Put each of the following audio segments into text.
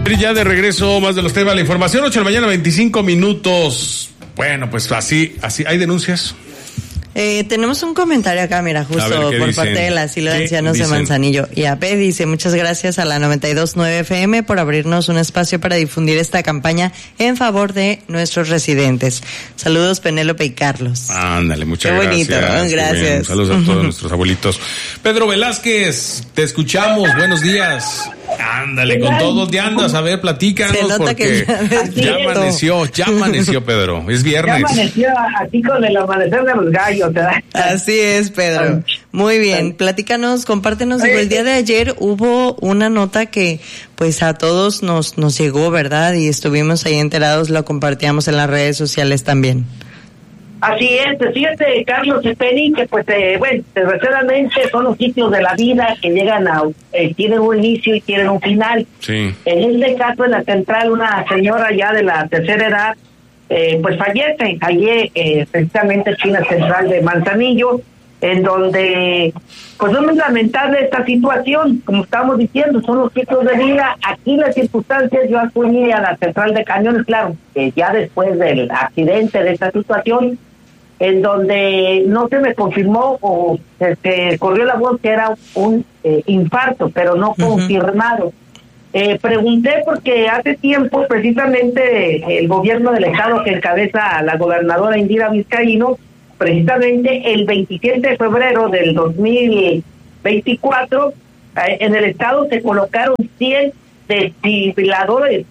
Ya de regreso, más de los temas, la información, 8 de la mañana, 25 minutos. Bueno, pues así, hay denuncias. Tenemos un comentario acá, mira, justo por parte de la Asilo de Ancianos de Manzanillo. Y AP dice, muchas gracias a la 92.9 FM por abrirnos un espacio para difundir esta campaña en favor de nuestros residentes. Saludos, Penélope y Carlos. Ándale, muchas gracias. Qué bonito, gracias. Saludos a todos nuestros abuelitos. Pedro Velázquez, te escuchamos, buenos días. Ándale, con todos de andas, a ver, platícanos. Se nota porque que ya amaneció, Pedro, es viernes. Ya amaneció aquí con el amanecer de los gallos, ¿verdad? Así es, Pedro. Muy bien, platícanos, compártenos. El día de ayer hubo una nota que pues a todos nos llegó, ¿verdad? Y estuvimos ahí enterados, lo compartíamos en las redes sociales también. Así es, fíjate, Carlos Penny, que pues, bueno, desgraciadamente son los sitios de la vida que llegan tienen un inicio y tienen un final. Sí. En este caso, en la central, una señora ya de la tercera edad, pues fallece, allí precisamente aquí en la central de Manzanillo, en donde, pues no es lamentable esta situación, como estábamos diciendo, son los sitios de vida. Aquí las circunstancias, yo acudí a la central de camiones, claro, ya después del accidente de esta situación, en donde no se me confirmó o se corrió la voz que era un infarto, pero no confirmado. Pregunté porque hace tiempo precisamente el gobierno del estado que encabeza a la gobernadora Indira Vizcaíno, precisamente el 27 de febrero del 2024, en el estado se colocaron 100 desfibriladores.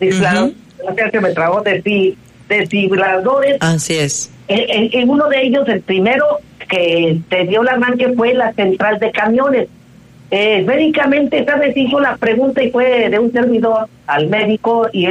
Desfibriladores. Así es. En uno de ellos, el primero que se dio la arranque fue la central de camiones. Médicamente, esta vez hizo la pregunta y fue de un servidor al médico y